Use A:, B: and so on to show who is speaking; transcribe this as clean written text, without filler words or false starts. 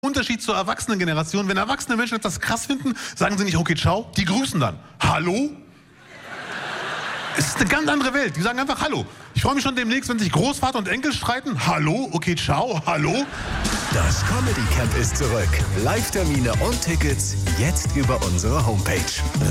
A: Unterschied zur Erwachsenengeneration. Wenn erwachsene Menschen etwas krass finden, sagen sie nicht, okay, ciao, die grüßen dann. Hallo? Es ist eine ganz andere Welt. Die sagen einfach Hallo. Ich freue mich schon demnächst, wenn sich Großvater und Enkel streiten. Hallo? Okay, ciao, hallo?
B: Das Comedy Camp ist zurück. Live-Termine und Tickets jetzt über unsere Homepage